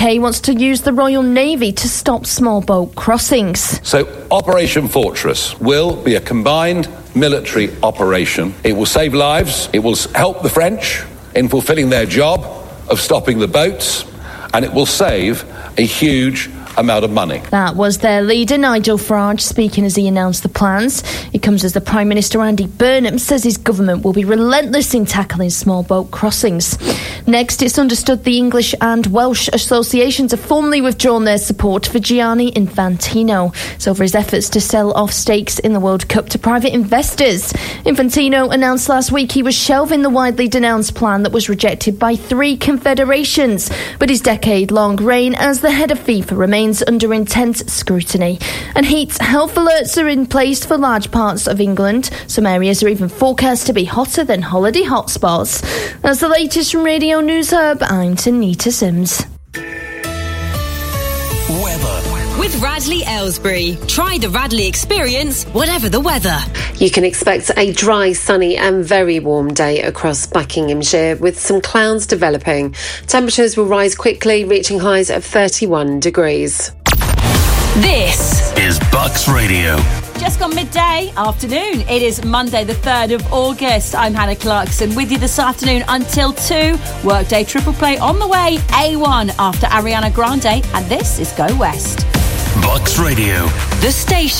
UK wants to use the Royal Navy to stop small boat crossings. So Operation Fortress will be a combined military operation. It will save lives, it will help the French in fulfilling their job of stopping the boats, and it will save a huge amount of money. That was their leader, Nigel Farage, speaking as he announced the plans. It comes as the Prime Minister, Andy Burnham, says his government will be relentless in tackling small boat crossings. Next, it's understood the English and Welsh associations have formally withdrawn their support for Gianni Infantino. It's over his efforts to sell off stakes in the World Cup to private investors. Infantino announced last week he was shelving the widely denounced plan that was rejected by 3 confederations. But his decade-long reign as the head of FIFA remains under intense scrutiny. And heat health alerts are in place for large parts of England. Some areas are even forecast to be hotter than holiday hotspots. That's the latest from Radio News Hub. I'm Tanita Sims. Weather. With Radley Aylesbury. Try the Radley experience, whatever the weather. You can expect a dry, sunny and very warm day across Buckinghamshire with some clouds developing. Temperatures will rise quickly, reaching highs of 31 degrees. This is Bucks Radio. Just gone midday afternoon. It is Monday the 3rd of August. I'm Hannah Clarkson with you this afternoon until 2. Workday Triple Play on the way. A1 after Ariana Grande. And this is Go West. Bucks Radio. The station.